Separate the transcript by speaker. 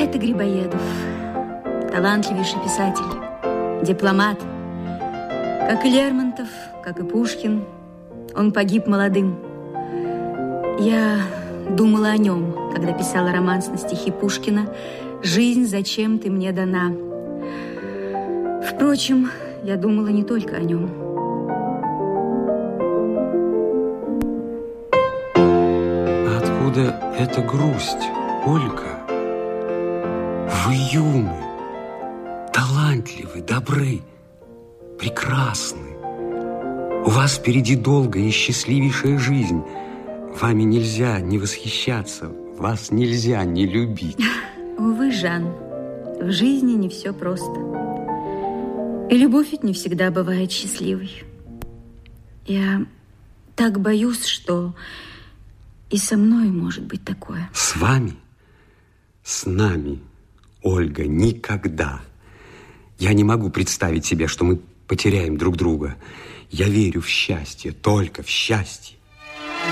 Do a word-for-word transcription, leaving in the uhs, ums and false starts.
Speaker 1: Это Грибоедов, талантливейший писатель, дипломат. Как и Лермонтов, как и Пушкин, он погиб молодым. Я думала о нем, когда писала романс на стихи Пушкина «Жизнь, зачем ты мне дана?». Впрочем, я думала не только о нем.
Speaker 2: А откуда эта грусть, Ольга? Вы юны, талантливы, добры, прекрасны. У вас впереди долгая и счастливейшая жизнь. Вами нельзя не восхищаться, вас нельзя не любить.
Speaker 1: Увы, Жан, в жизни не все просто. И любовь ведь не всегда бывает счастливой. Я так боюсь, что и со мной может быть такое.
Speaker 2: С вами? С нами, Ольга, никогда. Я не могу представить себе, что мы потеряем друг друга. Я верю в счастье, только в счастье.